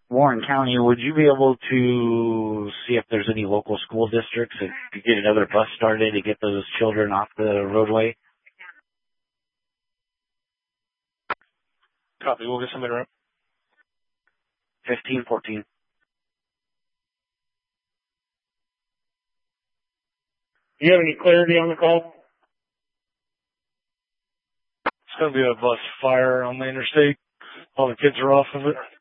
Warren County, would you be able to see if there's any local school districts that could get another bus started to get those children off the roadway? Copy. We'll get somebody around. 1514. Do you have any clarity on the call? It's going to be a bus fire on the interstate. All the kids are off of it.